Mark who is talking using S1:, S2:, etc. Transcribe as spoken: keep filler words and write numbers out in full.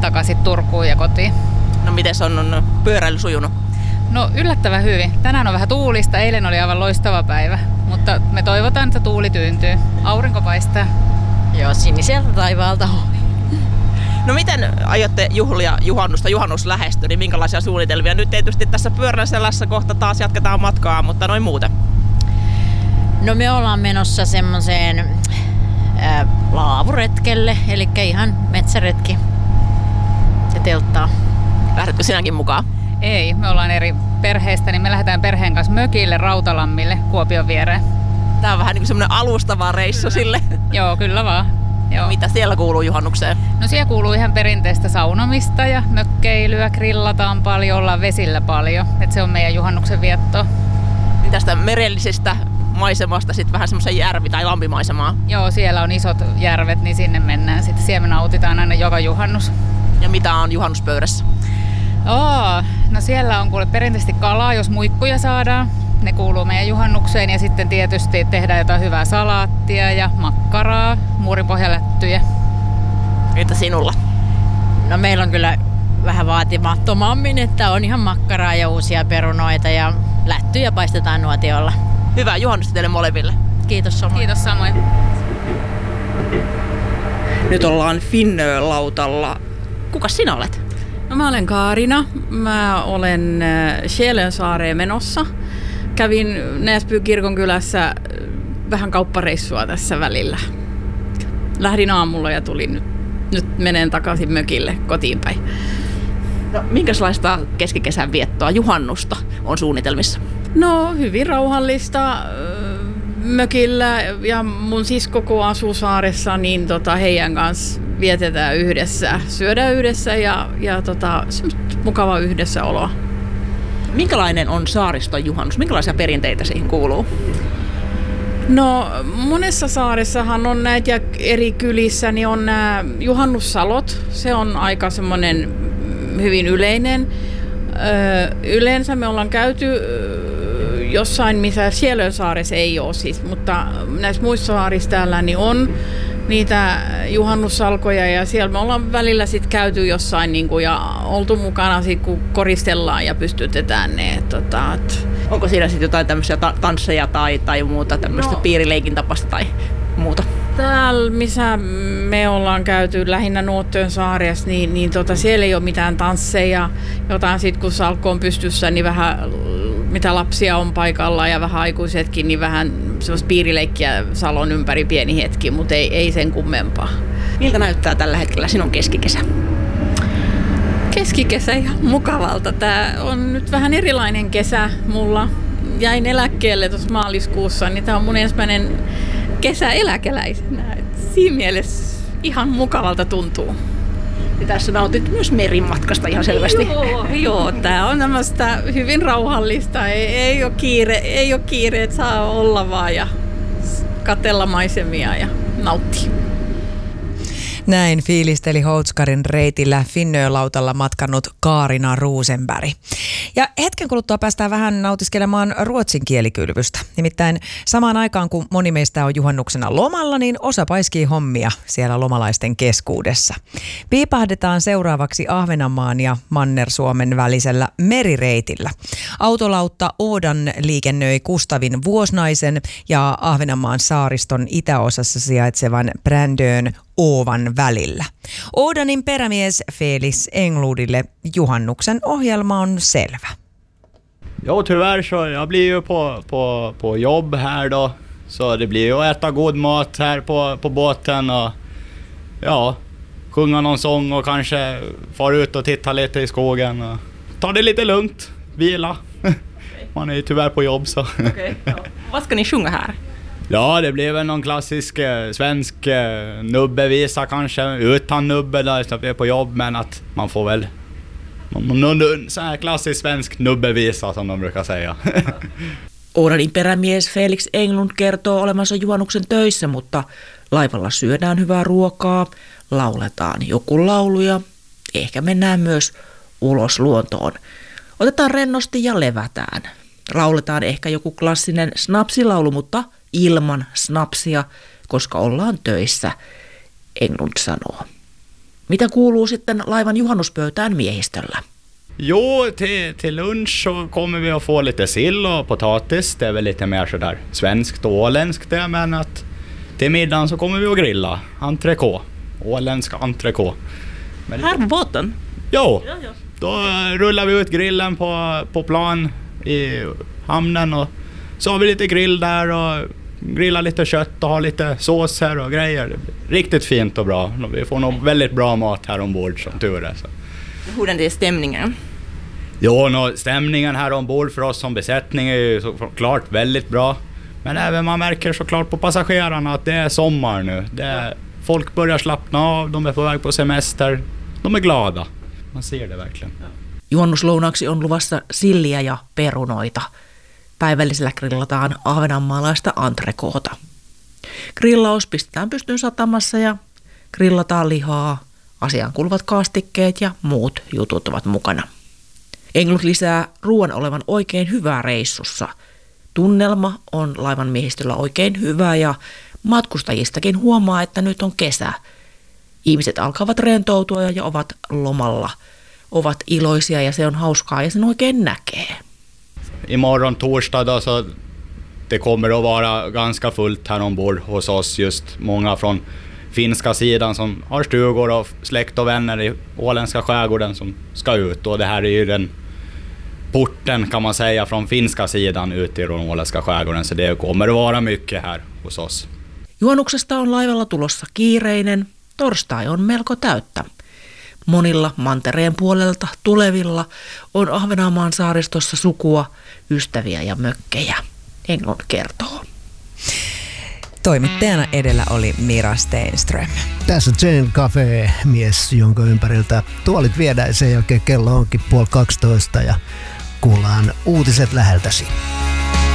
S1: takaisin Turkuun ja kotiin.
S2: No miten on, on pyöräily sujunut?
S1: No yllättävän hyvin. Tänään on vähän tuulista, eilen oli aivan loistava päivä, mutta me toivotaan, että tuuli tyyntyy. Aurinko paistaa.
S3: Joo, siniseltä taivaalta.
S2: No miten aiotte juhlia juhannusta? Juhannus lähestyy, niin minkälaisia suunnitelmia? Nyt tietysti tässä pyörän selässä kohta taas jatketaan matkaa, mutta noin muuten.
S3: No me ollaan menossa semmoiseen ää, laavuretkelle, eli ihan metsäretki ja telttaa.
S2: Lähdetkö sinäkin mukaan?
S1: Ei, me ollaan eri perheistä, niin me lähdetään perheen kanssa mökille Rautalammille Kuopion viereen.
S2: Tää on vähän niin kuin semmoinen alustava reissu sille.
S1: Joo, kyllä vaan. Joo.
S2: Mitä siellä kuuluu juhannukseen?
S1: No siellä kuuluu ihan perinteistä saunomista ja mökkeilyä, grillataan paljon, ollaan vesillä paljon. Et se on meidän juhannuksen vietto.
S2: Niin tästä merellisestä maisemasta sitten vähän semmoisen järvi- tai lampimaisemaa.
S1: Joo, siellä on isot järvet, niin sinne mennään. Sitten siellä me nautitaan aina joka juhannus.
S2: Ja mitä on juhannuspöydässä?
S1: Oo, no siellä on kuule perinteisesti kalaa, jos muikkuja saadaan. Ne kuuluu meidän juhannukseen ja sitten tietysti tehdään jotain hyvää salaattia ja makkaraa, muurinpohjalättyjä.
S2: Entä sinulla?
S3: No meillä on kyllä vähän vaatimattomammin, että on ihan makkaraa ja uusia perunoita ja lättyjä paistetaan nuotiolla.
S2: Hyvää juhannusta teille molemmille.
S3: Kiitos samoin.
S1: Kiitos samoin.
S2: Nyt ollaan Finnö-lautalla. Kuka sinä olet?
S4: No mä olen Kaarina. Mä olen Själönsaareen menossa. Kävin Näsby kirkonkylässä vähän kauppareissua tässä välillä. Lähdin aamulla ja tulin nyt, nyt menen takaisin mökille kotiin päin.
S2: No, minkälaista keskikesän viettoa, juhannusta on suunnitelmissa?
S4: No hyvin rauhallista mökillä ja mun sisko kun asuu saaressa, niin tota, heidän kanssa vietetään yhdessä, syödään yhdessä ja, ja tota, mukava yhdessäoloa.
S2: Minkälainen on saariston juhannus? Minkälaisia perinteitä siihen kuuluu?
S4: No monessa saaressahan on näitä ja eri kylissä niin on nämä juhannussalot. Se on aika semmoinen hyvin yleinen. Öö, yleensä me ollaan käyty jossain, missä Själönsaaressa ei ole siis, mutta näissä muissa saarissa täällä niin on niitä juhannussalkoja ja siellä me ollaan välillä sit käyty jossain niin kuin, ja oltu mukana sit, kun koristellaan ja pystytetään ne. Et, tota, et.
S2: Onko siinä sitten jotain tämmöisiä ta- tansseja tai, tai muuta tämmöistä no, piirileikin tapasta tai muuta?
S4: Täällä, missä me ollaan käyty lähinnä Nuottöön saaressa, niin, niin tota, siellä ei ole mitään tansseja. Jotain sitten kun salkko on pystyssä, niin vähän mitä lapsia on paikalla ja vähän aikuisetkin, niin vähän semmoista piirileikkiä salon ympäri pieni hetki, mutta ei, ei sen kummempaa.
S2: Miltä näyttää tällä hetkellä sinun keskikesä?
S4: Keskikesä ihan mukavalta. Tää on nyt vähän erilainen kesä mulla. Jäin eläkkeelle tuossa maaliskuussa, niin tää on mun ensimmäinen kesä eläkeläisenä. Et siinä mielessä ihan mukavalta tuntuu.
S2: Ja tässä nautit myös merimatkasta ihan selvästi.
S4: Joo, joo, tää on tämmöistä hyvin rauhallista. Ei, ei ole kiire, ei ole kiire, että saa olla vaan ja katsella maisemia ja nauttia.
S5: Näin fiilisteli Houtskarin reitillä Finnö-lautalla matkannut Kaarina Rosenberg. Ja hetken kuluttua päästään vähän nautiskelemaan ruotsin kielikylvystä. Nimittäin samaan aikaan, kun moni meistä on juhannuksena lomalla, niin osa paiskii hommia siellä lomalaisten keskuudessa. Piipahdetaan seuraavaksi Ahvenanmaan ja Manner-Suomen välisellä merireitillä. Autolautta Ådan liikennöi Kustavin Vuosnaisen ja Ahvenanmaan saariston itäosassa sijaitsevan Brändön Åvan välillä. Ådanin perämies Felix Englundille juhannuksen ohjelma on selvä.
S6: Jo, tyvärr så jag blir ju på, på, på jobb här då. Så det blir ju att äta god mat här på, på båten och ja, sjunga någon sång och kanske fara ut och titta lite i skogen och ta det lite lugnt, vila. Man är ju tyvärr på jobb så.
S2: Okay, ja. Vad ska ni sjunga här?
S6: Ja, det blir väl någon klassisk eh, svensk eh, nubbevisa kanske, utan nubbe där så vi är på jobb, men att man får väl någon sån här klassisk svensk nubbevisa som de brukar säga.
S2: Ådanin perämies Felix Englund kertoo olevansa juhannuksen töissä, mutta laivalla syödään hyvää ruokaa, lauletaan joku laulu ja ehkä mennään myös ulos luontoon. Otetaan rennosti ja levätään. Lauletaan ehkä joku klassinen snapsilaulu, mutta ilman snapsia, koska ollaan töissä, Englund sanoo. Mitä kuuluu sitten laivan juhannuspöytään miehistöllä?
S6: Jo, till, till lunch så kommer vi att få lite sill och potatis. Det är väl lite mer sådär svenskt och åländskt det, men att till middagen så kommer vi att grilla entrecote. Åländsk entrecote.
S2: Här på båten?
S6: Jo, då rullar vi ut grillen på, på plan i hamnen och så har vi lite grill där och grillar lite kött och har lite såser och grejer. Riktigt fint och bra. Vi får nog väldigt bra mat här ombord som tur är. Så.
S7: Hur är stämningen?
S6: Jo, no, stämningen här ombord för oss som besättning är ju såklart väldigt bra. Men även man märker såklart på passagerarna att det är sommar nu. Det är, folk börjar slappna av, de är på väg på semester. De är glada. Man ser det verkligen.
S2: Juhannuslounaaksi on luvassa silliä ja perunoita. Päivällisellä grillataan ahvenanmaalaista entrecoota. Grillaus pistetään pystyyn satamassa ja grillataan lihaa. Asiaan kuuluvat kastikkeet ja muut jutut ovat mukana. Englund lisää ruoan olevan oikein hyvää reissussa. Tunnelma on laivan miehistöllä oikein hyvä ja matkustajistakin huomaa, että nyt on kesä. Ihmiset alkavat rentoutua ja ovat lomalla. Ovat iloisia ja se on hauskaa ja sen oikein näkee.
S6: Imorgon torsdag då, så det kommer att vara ganska fullt här ombord hos oss. Just många från finska sidan som har stugor och släkt och vänner i åländska skärgården som ska ut. Och det här är ju den porten kan man säga från finska sidan ut i den åländska skärgården. Så det kommer att vara mycket här hos oss.
S2: Juhannuksesta on laivalla tulossa kiireinen. Torstai on melko täyttä. Monilla mantereen puolelta tulevilla on Ahvenanmaan saaristossa sukua, ystäviä ja mökkejä. Englund kertoo.
S5: Toimittajana edellä oli Mira Steenström.
S8: Tässä Jane Cafe, mies, jonka ympäriltä tuolit viedään. Sen jälkeen kello onkin puoli kaksitoista ja kuullaan uutiset läheltäsi.